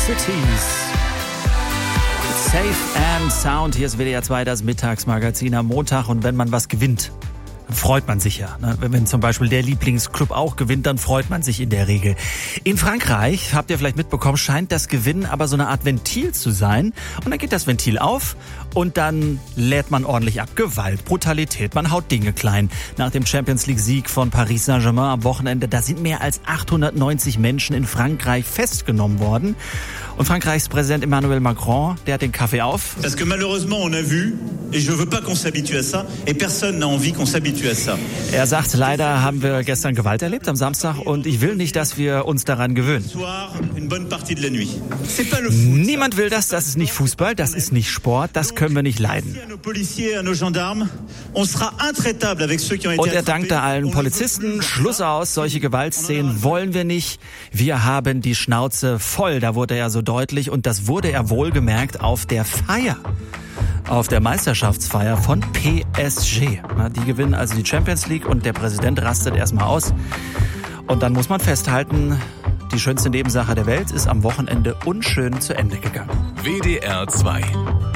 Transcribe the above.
Cities. Safe and Sound. Hier ist WDR 2, das Mittagsmagazin am Montag. Und wenn man was gewinnt, dann freut man sich ja. Wenn zum Beispiel der Lieblingsclub auch gewinnt, dann freut man sich in der Regel. In Frankreich, habt ihr vielleicht mitbekommen, scheint das Gewinnen aber so eine Art Ventil zu sein. Und dann geht das Ventil auf und dann lädt man ordentlich ab. Gewalt, Brutalität, man haut Dinge klein. Nach dem Champions-League-Sieg von Paris Saint-Germain am Wochenende, da sind mehr als 890 Menschen in Frankreich festgenommen worden. Und Frankreichs Präsident Emmanuel Macron, der hat den Kaffee auf. Parce que malheureusement on a vu, et je veux pas qu'on s'habitue à ça, et personne n'a envie qu'on s'habitue à ça. Er sagt, leider haben wir gestern Gewalt erlebt am Samstag und ich will nicht, dass wir uns daran gewöhnen. Niemand will das ist nicht Fußball, das ist nicht Sport, das können wir nicht leiden. Und er dankte allen Polizisten, Schluss aus, solche Gewaltszenen wollen wir nicht. Wir haben die Schnauze voll, da wurde er so deutlich und das wurde er wohlgemerkt auf der Feier. Auf der Meisterschaftsfeier von PSG. Die gewinnen also die Champions League und der Präsident rastet erstmal aus. Und dann muss man festhalten, die schönste Nebensache der Welt ist am Wochenende unschön zu Ende gegangen. WDR 2